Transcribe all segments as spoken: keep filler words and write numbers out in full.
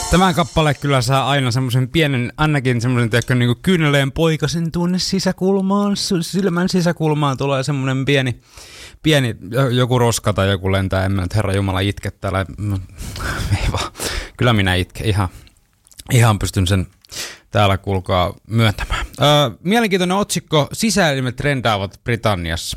Tämä kappale kyllä saa aina semmoisen pienen, ainakin semmoisen tiedätkö, niin kuin kyyneleen poikasen tuonne sisäkulmaan, silmän sisäkulmaan tulee semmoinen pieni, pieni, joku roska tai joku lentää, en mä nyt Herra Jumala itke täällä, ei vaan, kyllä minä itke, ihan, ihan pystyn sen täällä kuulkaa myöntämään. Öö, mielenkiintoinen otsikko, sisäelimet trendaavat Britanniassa.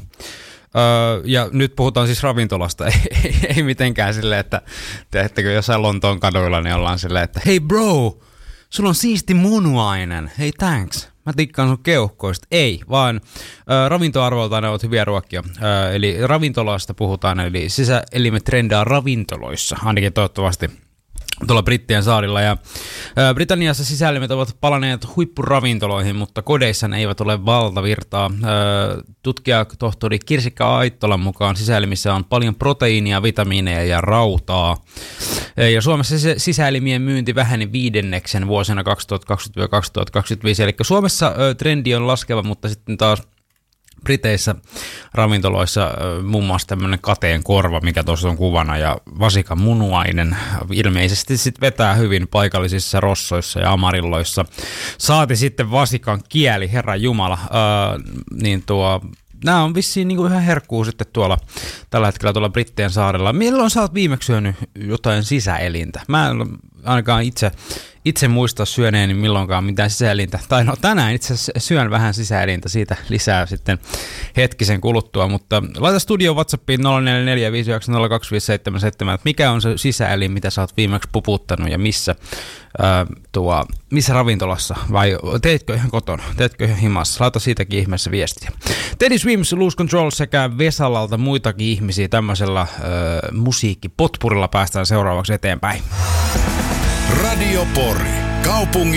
Öö, ja nyt puhutaan siis ravintolasta, ei, ei, ei mitenkään silleen, että teettekö jossain Lontoon kaduilla, niin ollaan silleen, että hei bro, sulla on siisti munuainen, hei thanks, mä tikkaan sun keuhkoista. Ei, vaan ö, ravintoarvoltaan ne ovat hyviä ruokia. Ö, eli ravintolasta puhutaan, eli sisäelimet trendaa ravintoloissa, ainakin toivottavasti tuolla Brittien saarilla. Ja ä, Britanniassa sisäelimet ovat palaneet huippuravintoloihin, mutta kodeissa ne eivät ole valtavirtaa. Ä, tutkija tohtori Kirsikka Aittolan mukaan sisäelimissä on paljon proteiinia, vitamiineja ja rautaa. Ä, ja Suomessa sisäelimien myynti väheni viidenneksen vuosina kaksituhattakaksikymmentä kaksituhattakaksikymmentäviisi. Eli Suomessa ä, trendi on laskeva, mutta sitten taas Briteissä ravintoloissa muun muassa tämmöinen kateen korva, mikä tuossa on kuvana, ja vasikan munuainen ilmeisesti sitten vetää hyvin paikallisissa rossoissa ja amarilloissa. Saati sitten vasikan kieli, Herra Jumala, ää, niin tuo... Nämä on vissiin niin kuin ihan herkkuu sitten tuolla tällä hetkellä tuolla Brittien saarella. Milloin sä oot viimeksi syönyt jotain sisäelintä? Mä en ainakaan itse, itse muista syöneeni milloinkaan mitään sisäelintä. Tai no tänään itse asiassa syön vähän sisäelintä, siitä lisää sitten hetkisen kuluttua. Mutta laita studio WhatsAppiin nolla neljä neljä viisi yhdeksän nolla kaksi viisi seitsemän seitsemän, että mikä on se sisäelin, mitä sä oot viimeksi puputtanut ja missä, ää, tuo, missä ravintolassa vai teitkö ihan kotona, teitkö ihan himassa? Laita siitäkin ihmeessä viestiä. Teddy Swims, Lose Control sekä Vesalalta muitakin ihmisiä tämmöisellä ää, musiikkipotpurilla päästään seuraavaksi eteenpäin. Radio Pori, kaupungin